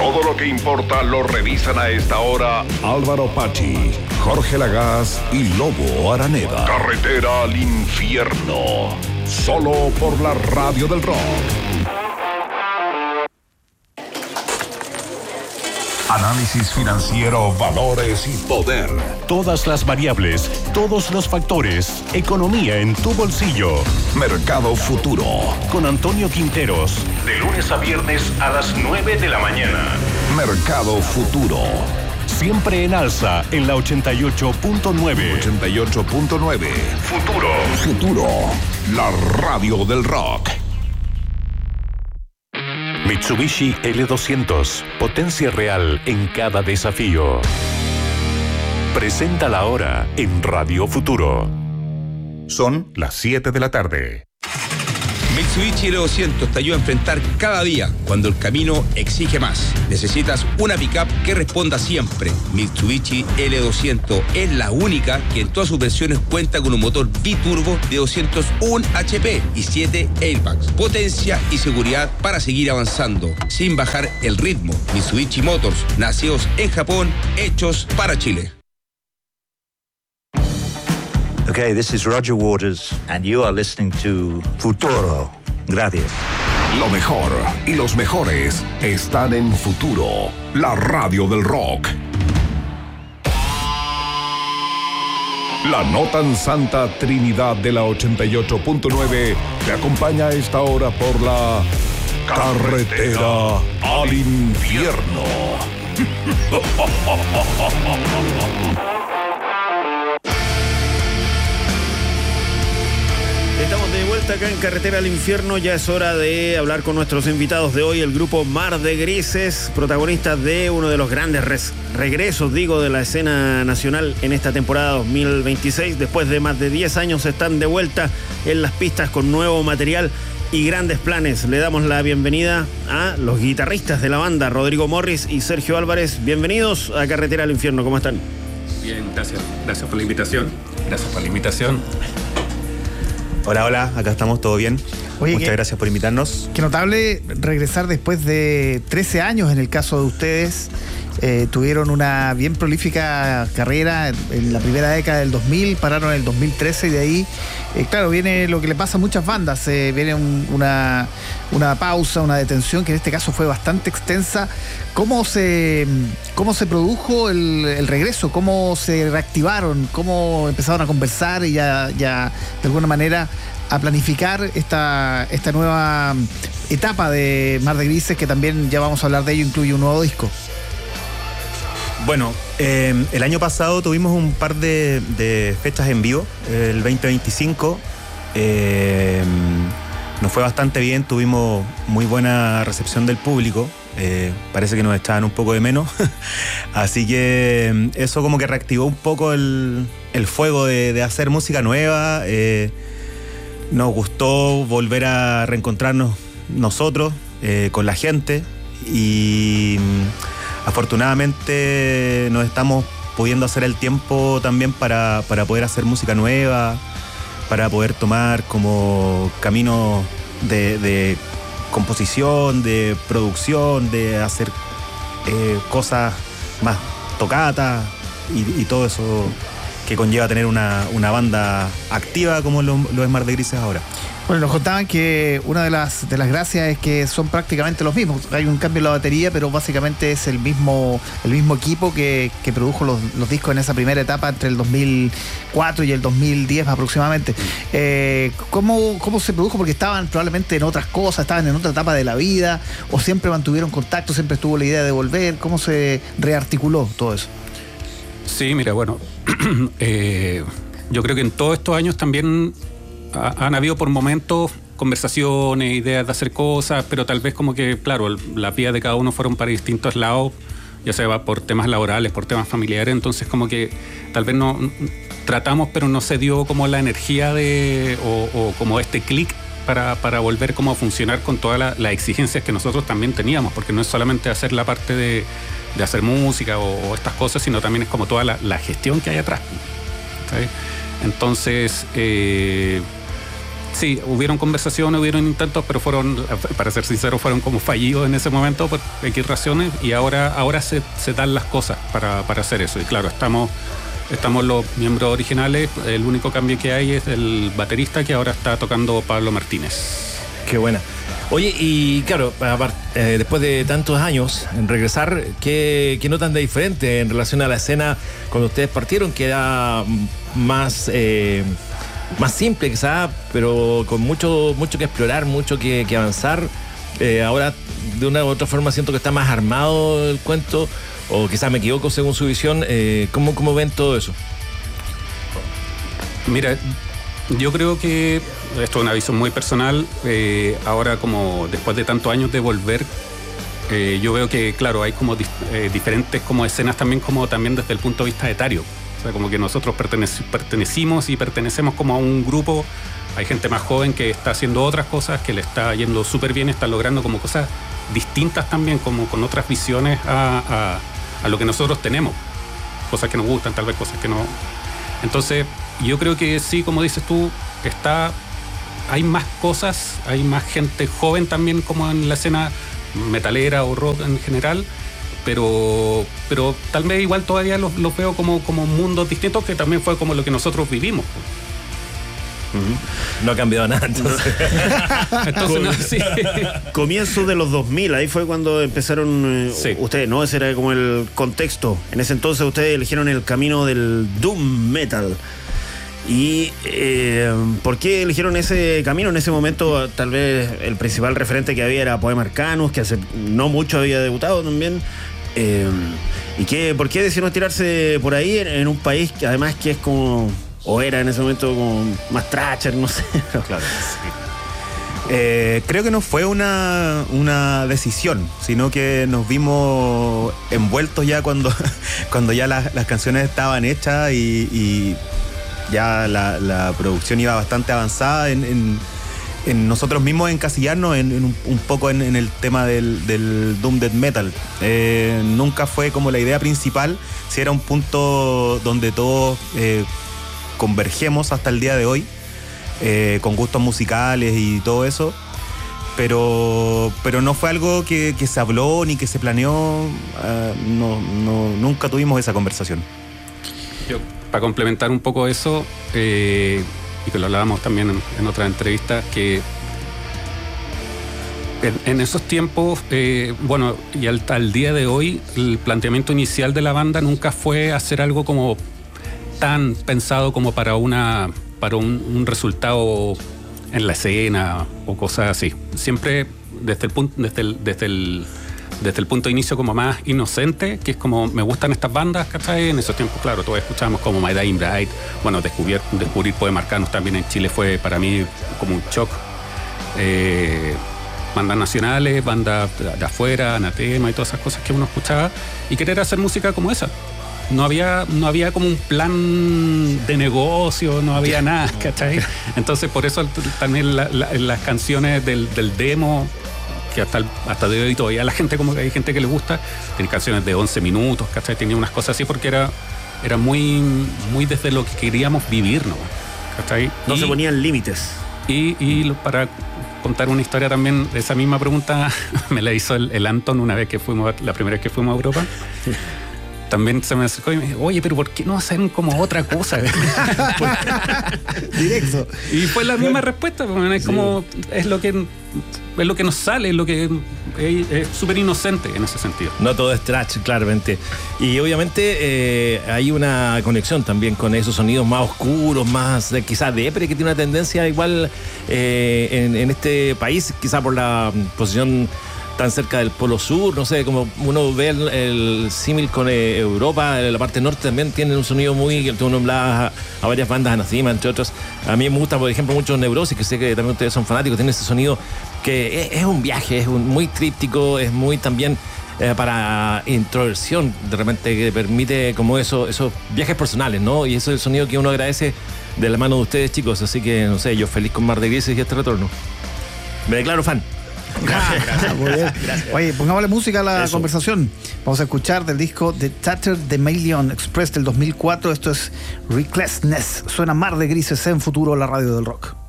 Todo lo que importa lo revisan a esta hora Álvaro Pachi, Jorge Lagaz y Lobo Araneda. Carretera al infierno. Solo por la Radio del Rock. Análisis financiero, valores y poder. Todas las variables, todos los factores. Economía en tu bolsillo. Mercado Futuro. Con Antonio Quinteros. De lunes a viernes a las 9 de la mañana. Mercado Futuro. Siempre en alza en la 88.9. 88.9. Futuro. Futuro. La Radio del Rock. Mitsubishi L200, potencia real en cada desafío. Presenta la hora en Radio Futuro. Son las 7 de la tarde. Mitsubishi L200 te ayuda a enfrentar cada día cuando el camino exige más. Necesitas una pickup que responda siempre. Mitsubishi L200 es la única que en todas sus versiones cuenta con un motor biturbo de 201 HP y 7 airbags. Potencia y seguridad para seguir avanzando sin bajar el ritmo. Mitsubishi Motors, nacidos en Japón, hechos para Chile. Okay, this is Roger Waters, and you are listening to Futuro. Gracias. Lo mejor y los mejores están en Futuro, la Radio del Rock. La no tan santa Trinidad de la 88.9 te acompaña a esta hora por la Carretera al Infierno. Estamos de vuelta acá en Carretera al Infierno. Ya es hora de hablar con nuestros invitados de hoy, el grupo Mar de Grises, protagonistas de uno de los grandes regresos, de la escena nacional en esta temporada 2026. Después de más de 10 años están de vuelta en las pistas con nuevo material y grandes planes. Le damos la bienvenida a los guitarristas de la banda, Rodrigo Morris y Sergio Álvarez. Bienvenidos a Carretera al Infierno. ¿Cómo están? Bien, gracias. Gracias por la invitación. Hola, acá estamos, ¿todo bien? Oye, muchas gracias por invitarnos. Qué notable regresar después de 13 años en el caso de ustedes. Tuvieron una bien prolífica carrera en la primera década del 2000, pararon en el 2013 y de ahí, claro, viene lo que le pasa a muchas bandas, viene una pausa, una detención que en este caso fue bastante extensa. ¿Cómo se produjo el regreso? ¿Cómo se reactivaron? ¿Cómo empezaron a conversar y ya de alguna manera a planificar esta nueva etapa de Mar de Grises, que también ya vamos a hablar de ello, incluye un nuevo disco? Bueno, el año pasado tuvimos un par de fechas en vivo, el 2025. Nos fue bastante bien, tuvimos muy buena recepción del público. Parece que nos echaban un poco de menos. Así que eso como que reactivó un poco el fuego de hacer música nueva. Nos gustó volver a reencontrarnos nosotros con la gente y afortunadamente nos estamos pudiendo hacer el tiempo también para poder hacer música nueva, para poder tomar como camino de composición, de producción, de hacer cosas más tocatas y todo eso que conlleva tener una banda activa como lo es Mar de Grises ahora. Bueno, nos contaban que una de las gracias es que son prácticamente los mismos. Hay un cambio en la batería, pero básicamente es el mismo equipo que produjo los discos en esa primera etapa entre el 2004 y el 2010 aproximadamente. ¿Cómo se produjo? Porque estaban probablemente en otras cosas, estaban en otra etapa de la vida, o siempre mantuvieron contacto, siempre estuvo la idea de volver. ¿Cómo se rearticuló todo eso? Sí, mira, bueno, yo creo que en todos estos años también han habido por momentos conversaciones, ideas de hacer cosas, pero tal vez como que, claro, las vías de cada uno fueron para distintos lados, ya sea por temas laborales, por temas familiares, entonces como que tal vez no tratamos, pero no se dio como la energía o como este clic para volver como a funcionar con todas las exigencias que nosotros también teníamos, porque no es solamente hacer la parte de hacer música o estas cosas, sino también es como toda la gestión que hay atrás, ¿sabes? Entonces Sí, hubieron conversaciones, hubieron intentos, pero fueron, para ser sincero, fueron como fallidos en ese momento por X razones, y ahora se dan las cosas para hacer eso. Y claro, estamos los miembros originales. El único cambio que hay es el baterista, que ahora está tocando Pablo Martínez. Qué buena. Oye, y claro, después de tantos años en regresar, ¿qué notan de diferente en relación a la escena cuando ustedes partieron? Que era más simple quizá, pero con mucho que explorar, mucho que avanzar. Ahora, de una u otra forma, siento que está más armado el cuento, o quizás me equivoco según su visión. ¿Cómo ven todo eso? Mira, yo creo que esto es una visión muy personal. Ahora, como después de tantos años de volver, yo veo que, claro, hay como diferentes como escenas también desde el punto de vista etario. O sea, como que nosotros pertenecimos y pertenecemos como a un grupo. Hay gente más joven que está haciendo otras cosas, que le está yendo súper bien, está logrando como cosas distintas también, como con otras visiones a lo que nosotros tenemos. Cosas que nos gustan, tal vez cosas que no. Entonces, yo creo que sí, como dices tú, hay más cosas, hay más gente joven también como en la escena metalera o rock en general, pero tal vez igual todavía los veo como mundos distintos, que también fue como lo que nosotros vivimos. No ha cambiado nada, entonces. Entonces no, sí. Comienzo de los 2000, ahí fue cuando empezaron sí. Ustedes, ¿no? Ese era como el contexto. En ese entonces ustedes eligieron el camino del doom metal. ¿Y por qué eligieron ese camino? En ese momento, tal vez el principal referente que había era Poema Arcanus, que hace no mucho había debutado también. ¿Y por qué decidieron tirarse por ahí en un país que además que es como, o era en ese momento como más thrasher, no sé? Claro, sí. Creo que no fue una decisión, sino que nos vimos envueltos ya cuando ya las canciones estaban hechas y ya la producción iba bastante avanzada en nosotros mismos encasillarnos un poco en el tema del Doom Death Metal. Nunca fue como la idea principal, si era un punto donde todos convergemos hasta el día de hoy, con gustos musicales y todo eso, pero no fue algo que se habló ni que se planeó. Nunca tuvimos esa conversación. Para complementar un poco eso, y que lo hablábamos también en otra entrevista, que en esos tiempos, y al día de hoy, el planteamiento inicial de la banda nunca fue hacer algo como tan pensado como para un resultado en la escena o cosas así. Siempre desde el punto de inicio como más inocente, que es como me gustan estas bandas, ¿cachai? En esos tiempos, claro, todos escuchábamos como My Dying Bride. Bueno, descubrir Poema Arcanus también en Chile fue para mí como un shock. Bandas nacionales, bandas de afuera, Anatema y todas esas cosas que uno escuchaba, y querer hacer música como esa. No había como un plan de negocio, no había nada, ¿cachai? Entonces por eso también las canciones del demo, que hasta de hoy todavía la gente, como que hay gente que le gusta, tiene canciones de 11 minutos, ¿cachai? Tenía unas cosas así porque era muy desde lo que queríamos vivir, ¿no? ¿Cachai? No se ponían límites. Y para contar una historia también, esa misma pregunta me la hizo el Anton la primera vez que fuimos a Europa. También se me acercó y me dijo, oye, pero ¿por qué no hacen como otra cosa? Directo. Y fue la misma respuesta, es como, es lo que nos sale, es súper inocente en ese sentido. No todo es trash, claramente. Y obviamente hay una conexión también con esos sonidos más oscuros, más quizás depre, que tiene una tendencia igual en este país, quizás por la posición tan cerca del Polo Sur, no sé, como uno ve el símil con Europa, la parte norte también tiene un sonido muy, tú nombrabas a varias bandas, Anathema, entre otros. A mí me gusta, por ejemplo, mucho Neurosis, que sé que también ustedes son fanáticos, tiene ese sonido que es un viaje, es muy tríptico, es muy también para introversión, de repente, que permite como esos viajes personales, ¿no? Y eso es el sonido que uno agradece de la mano de ustedes, chicos, así que, no sé, yo feliz con Mar de Grises y este retorno. Me declaro fan. Gracias. Muy bien. Gracias. Oye, pongámosle música a la conversación. Vamos a escuchar del disco The Tattered Demalion Express del 2004. Esto es Recklessness. Suena Mar de Grises en Futuro, la radio del rock.